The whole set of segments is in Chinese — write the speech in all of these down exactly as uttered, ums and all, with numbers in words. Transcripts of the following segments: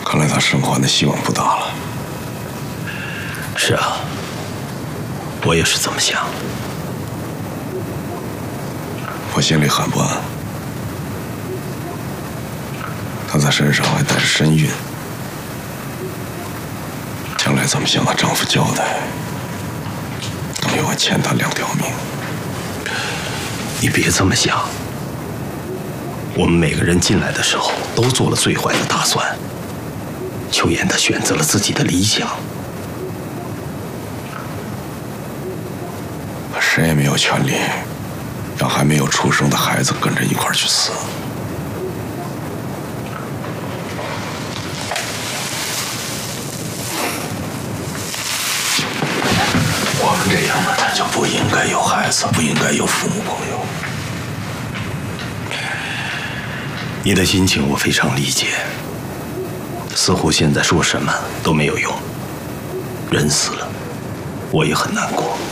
看来他生还的希望不大了。 是啊，我也是这么想。 我心里很不安。她在身上还带着身孕，将来怎么向她丈夫交代？等于我欠她两条命。 你别这么想。我们每个人进来的时候都做了最坏的打算。秋妍她选择了自己的理想。 谁也没有权利让还没有出生的孩子跟着一块儿去死。我们这样的人就不应该有孩子，不应该有父母朋友。 你的心情我非常理解，似乎现在说什么都没有用。人死了，我也很难过。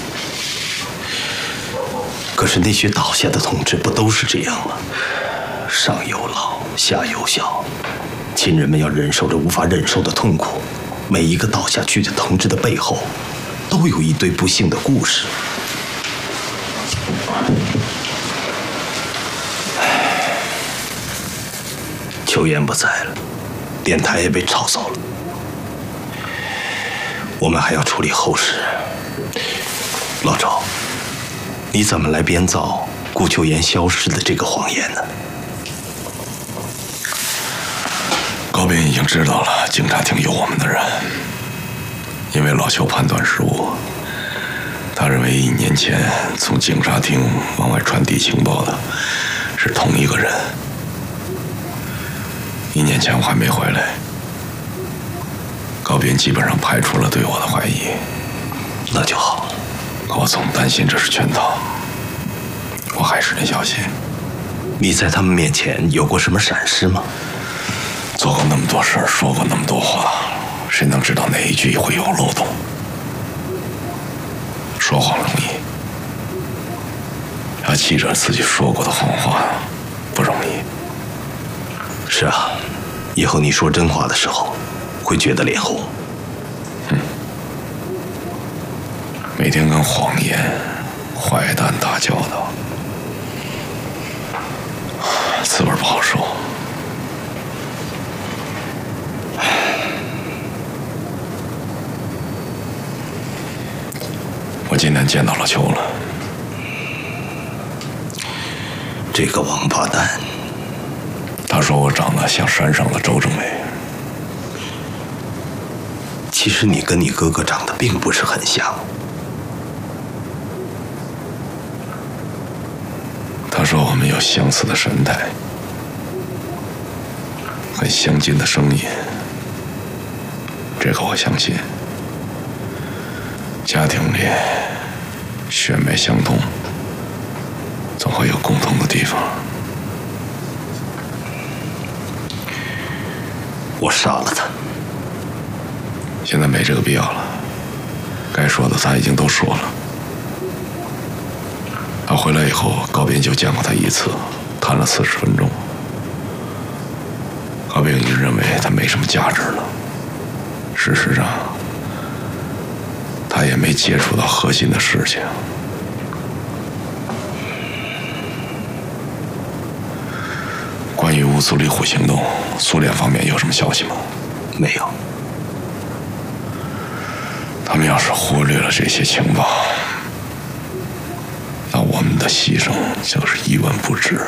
可是那些倒下的同志不都是这样吗？上有老，下有小，亲人们要忍受着无法忍受的痛苦。每一个倒下去的同志的背后，都有一堆不幸的故事。秋妍不在了，电台也被抄走了，我们还要处理后事。老周，你怎么来编造顾秋妍消失的这个谎言呢？ 高斌已经知道了警察厅有我们的人，因为老邱判断失误，他认为一年前从警察厅往外传递情报的是同一个人。一年前我还没回来，高斌基本上排除了对我的怀疑。 那就好。 可我总担心这是圈套，我还是得小心。 你在他们面前有过什么闪失吗？ 做过那么多事儿，说过那么多话，谁能知道哪一句会有漏洞？说谎容易，要记着自己说过的谎话不容易。 是啊，以后你说真话的时候，会觉得脸红。 嗯，每天跟谎言、坏蛋打交道，滋味不好受。我今天见到了秋了， 这个王八蛋。 他说我长得像山上的周正伟。 其实你跟你哥哥长得并不是很像。 他说我们有相似的神态，很相近的声音，这个我相信。家庭里血脉相通，总会有共同的地方。 我杀了他。 现在没这个必要了，该说的他已经都说了。他回来以后，高斌就见过他一次，谈了四十分钟。高斌已经认为他没什么价值了，事实上，他也没接触到核心的事情。关于乌苏里虎行动，苏联方面有什么消息吗？ 没有。 他们要是忽略了这些情报，那我们的牺牲就是一文不值。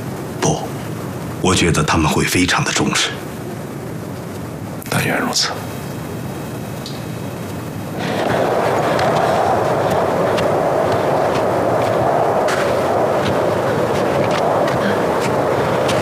不，我觉得他们会非常的重视。 但愿如此。